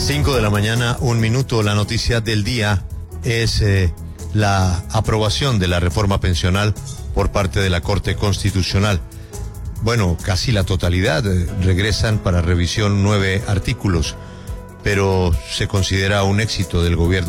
5 de la mañana, 1 minuto. La noticia del día es la aprobación de la reforma pensional por parte de la Corte Constitucional. Bueno, casi la totalidad. Regresan para revisión 9 artículos, pero se considera un éxito del gobierno